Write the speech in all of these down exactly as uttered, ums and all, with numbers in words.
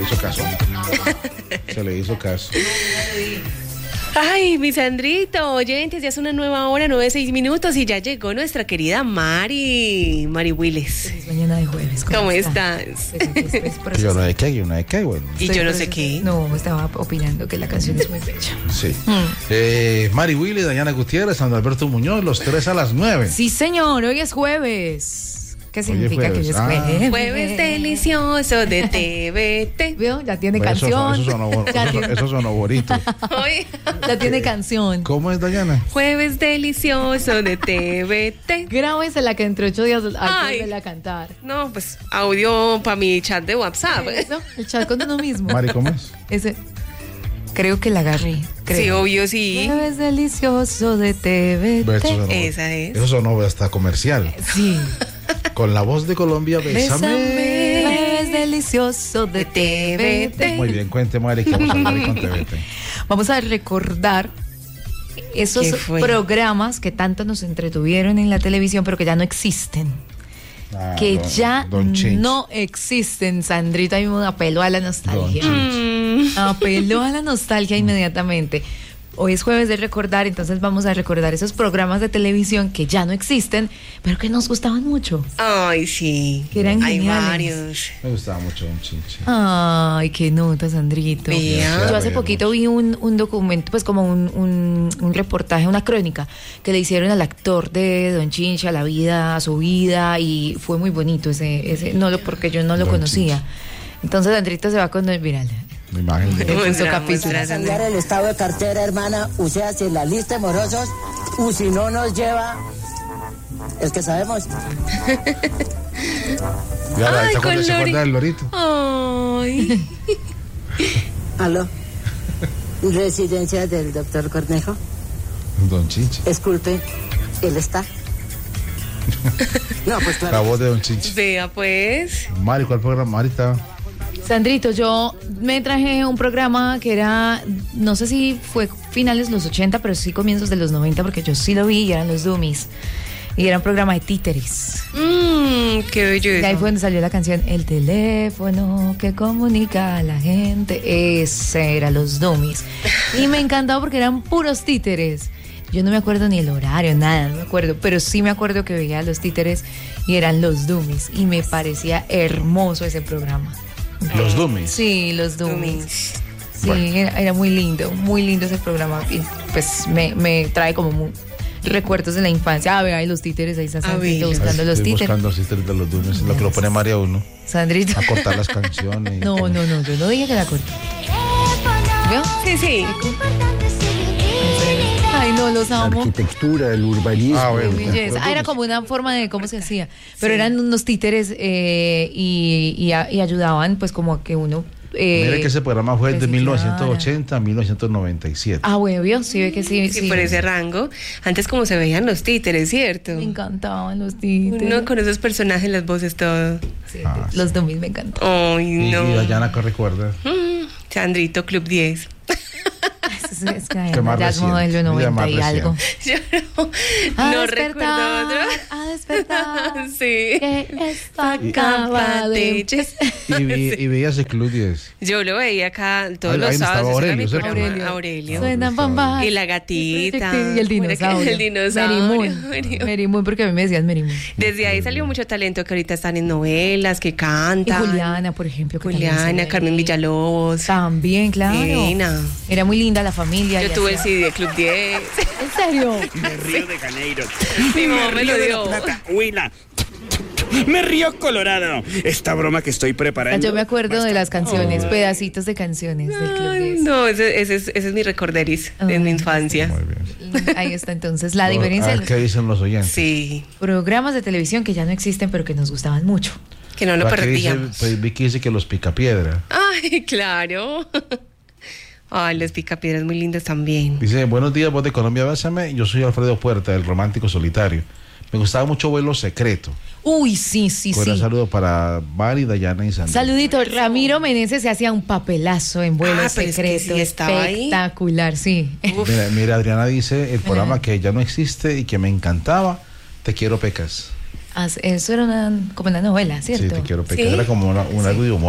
hizo caso. Se le hizo caso. Ay, mi Sandrito, oyentes, ya es una nueva hora, nueve, seis minutos y ya llegó nuestra querida Mari, Mari Willis. Feliz mañana de jueves. ¿Cómo, ¿Cómo estás? Pues, yo no sé qué, yo no sé qué, bueno. Y yo no sé qué. No, estaba opinando que la canción es muy bella. Sí. Mm. Eh, Mari Willis, Dayana Gutiérrez, Sandro Alberto Muñoz, los tres a las nueve. Sí, señor, hoy es jueves. ¿Qué significa jueves. que hoy es jueves? Ah. Jueves delicioso de T V T. ¿Vio? Ya tiene pues canción. Eso, eso, sonó, eso, tiene... eso sonó bonito. Ya tiene canción. ¿Cómo es, Dayana? Jueves delicioso de T V T. Grábese la que entre ocho días hay que a cantar. No, pues audio para mi chat de WhatsApp. Eso, el chat con uno mismo. Mari, ¿cómo es? Ese. Creo que la agarré. Creo. Sí, obvio, sí. Jueves delicioso de T V T. Eso sonó, Esa es. Eso sonó hasta comercial. Sí. Con la voz de Colombia, bésame. Bésame, es delicioso de T V T. Muy bien, cuente, Mari, que vamos a hablar con T V T. Vamos a recordar esos programas que tanto nos entretuvieron en la televisión, pero que ya no existen. Ah, que don, ya don no existen, Sandrito. Ahí me apeló a la nostalgia. Mm. Apeló a la nostalgia inmediatamente. Hoy es jueves de recordar, entonces vamos a recordar esos programas de televisión que ya no existen, pero que nos gustaban mucho. Ay, sí. Que eran Hay geniales. varios. Me gustaba mucho Don Chinche. Ay, qué nota, Sandrito. Yeah. Yo hace poquito vi un, un documento, pues como un, un, un reportaje, una crónica que le hicieron al actor de Don Chinche, a la vida, a su vida, y fue muy bonito ese, ese no lo porque yo no lo Don conocía. Chinche. Entonces Sandrito se va con el viral. Mi imagen de puso capítulo. Cambiar el estado de cartera, hermana, o sea, si en la lista de morosos, o si no nos lleva, es que sabemos. Ya, Ay, con se acuerda del lorito. Ay. Aló. Residencia del doctor Cornejo. Don Chinche. Disculpe, él está. No, pues claro. La voz de Don Chinche. Vea, pues. Mari, ¿cuál programa? Mari estaba. Sandrito, yo me traje un programa que era, no sé si fue finales de los ochenta, pero sí comienzos de los noventa, porque yo sí lo vi y eran los Dummies. Y era un programa de títeres. Mmm, qué bello. Y ahí fue donde salió la canción El teléfono que comunica a la gente. Ese era los Dummies. Y me encantaba porque eran puros títeres. Yo no me acuerdo ni el horario, nada, no me acuerdo, pero sí me acuerdo que veía a los títeres y eran los Dummies. Y me parecía hermoso ese programa. Los Dummies. Sí, los Dummies. Sí, bueno. era, era muy lindo, muy lindo ese programa. Y pues me, me trae como muy, recuerdos de la infancia. Ah, ve ahí los títeres, ahí está Sandrito buscando los títeres. Buscando los títeres de los Dummies, es lo que lo pone María uno. Sandrito. A cortar las canciones. No, no, no, yo no dije que la corté. ¿Vio? Sí, sí. Ay, no, los amo. La arquitectura, el urbanismo. Ah, bueno, ah, era como una forma de cómo se hacía. Pero sí. Eran unos títeres eh, y, y, y ayudaban, pues, como a que uno. Eh, Mire que ese programa fue de mil novecientos ochenta a mil novecientos noventa y siete. Ah, bueno, ¿vio? Sí, ve que sí. Sí, sí, por ese rango. Antes, como se veían los títeres, ¿cierto? Me encantaban los títeres. Uno con esos personajes, las voces, todo. Sí, ah, los sí. Dummies me encantan. Ay, no. Y Dayana, ¿qué recuerda? Mm, Sandrito, Club diez. Es, es que además, ya es modelo noventa y algo. Yo no, a no despertar, recuerdo otro. A despertar. Sí. Que está acaba de... Y, vi, y veías el Club diez. Yo lo veía acá todos ahí, los ahí sábados. Aurelio, Aurelio. Aurelio. Suenan bambas. Y la gatita. Y el dinosaurio. El dinosaurio. Merimun. Merimun, porque a mí me decían Merimun. Desde ahí salió mucho talento que ahorita están en novelas, que cantan. Y Juliana, por ejemplo. Juliana, Carmen Villalobos. También, claro. Divina. Era muy linda la familia. Yo tuve el C D de Club diez. ¿En serio? Me río de Janeiro. Mi mamá me lo dio. Huila. Me río colorado. Esta broma que estoy preparando. Yo me acuerdo basta. de las canciones, oh. pedacitos de canciones del Club diez. No, ese, ese, es, ese es mi recorderis oh. de mi infancia. Muy bien. Ahí está entonces la diferencia. ¿Qué dicen los oyentes? Sí. Programas de televisión que ya no existen, pero que nos gustaban mucho. Que no lo perdíamos. Dice, pues, Vicky dice que los Picapiedra. Ay, claro. Ay, los Picapiedras muy lindos también. Dice, buenos días, voz de Colombia, bésame. Yo soy Alfredo Puerta, el romántico solitario. Me gustaba mucho Vuelo Secreto. Uy, sí, sí, Fuera sí. saludo para Mari, Dayana y Sandra. Saludito, Ramiro Meneses se hacía un papelazo en Vuelo ah, Secreto. Es que sí estaba espectacular, ahí. Sí. Mira, mira, Adriana dice, el programa que ya no existe y que me encantaba, Te Quiero Pecas. Eso era una, como una novela, ¿cierto? Sí, Te Quiero Pecas. ¿Sí? Era como una, un sí. algo de humor. Te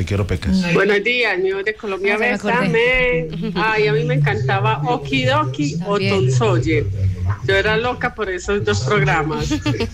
Te quiero, Pecas. Buenos días, mi voz de Colombia, bésame. Ay, a mí me encantaba Okidoki o Tom Sawyer. Yo era loca por esos dos programas.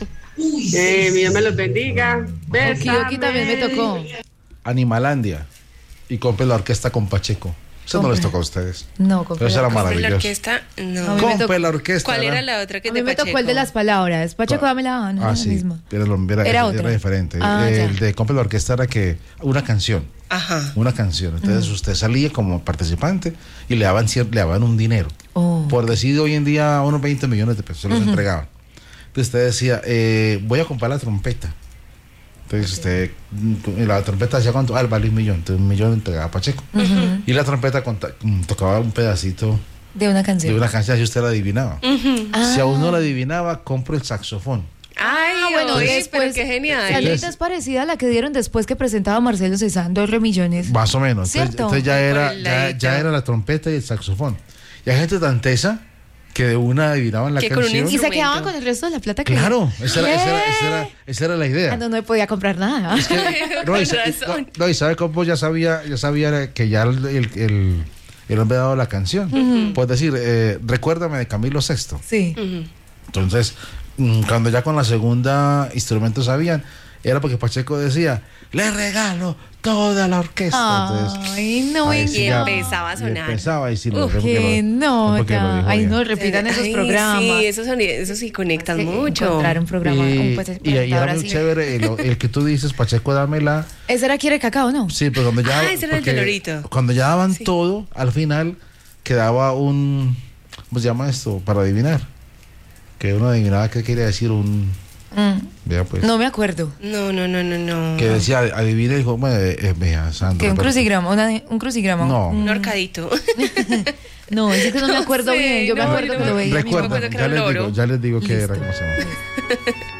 Eh, mi Dios me los bendiga. Bésame. Okidoki también me tocó. Animalandia. Y compre la orquesta con Pacheco. Eso no les tocó a ustedes. No, compre Pero eso era la maravilloso. orquesta, no. Compre la orquesta. ¿Cuál era la otra que a te mí me tocó el de las palabras. Pacheco, dame la no Ah, era sí. la misma. Era, era, Era era, otra. era diferente. Ah, el ya. de compre la orquesta era que una canción. Ajá. Una canción. Entonces uh-huh. usted salía como participante y le daban, cier- le daban un dinero. Oh. Por decir hoy en día unos veinte millones de pesos se los uh-huh. entregaban. Entonces usted decía, eh, voy a comprar la trompeta. Entonces usted, la trompeta hacía cuánto, ah, vale un millón, entonces un millón entregaba a Pacheco. Uh-huh. Y la trompeta conta, tocaba un pedacito de una canción. De una canción, si usted la adivinaba. Uh-huh. Ah. Si aún no la Ah. adivinaba, compro el saxofón. Ay, bueno, oye, después, pero qué genial. La lista es parecida a la que dieron después que presentaba Marcelo Cezanne, dos remillones. Más o menos. ¿Cierto? Entonces, entonces ya, era, ya, ya era la trompeta y el saxofón. Y hay gente tan tesa que de una adivinaban la que con canción. un Y se quedaban con el resto de la plata que Claro, esa era, esa, era, esa, era, esa era la idea. Ah, no, no podía comprar nada. Es que, no, y, no, no, y sabe cómo ya sabía, ya sabía que ya el, el, el, el hombre había dado la canción. Uh-huh. Pues decir, eh, recuérdame de Camilo Sexto. Sí. Uh-huh. Entonces, cuando ya con la segunda instrumento sabían, era porque Pacheco decía, le regalo toda la orquesta. Entonces, ay, no, y sí empezaba a sonar. Y empezaba y sí, lo, Uf, qué nota. Ay, no, repitan esos ay, programas. Sí, esos, son, esos sí conectan mucho. Encontrar un programa, y, un pues, y, y era muy así. chévere el, el que tú dices, Pacheco, dámela. ¿Ese era Quiere Cacao, no? Sí, pero cuando ya, ah, ese era el telorito. Cuando ya daban sí. todo, al final quedaba un, ¿cómo se llama esto? Para adivinar. Que uno adivinaba qué quería decir un... Mm. Vea, pues. No me acuerdo. No, no, no, no, no. Que decía, adivina y dijo, eh, vea, Sandra. Que un crucigrama, una, un crucigrama. No. Un horcadito. No, es que no me acuerdo no sé, bien. Yo no, me acuerdo no, que lo veía. Recuerdo, ya, les digo, ya les digo que era, ¿cómo se llama?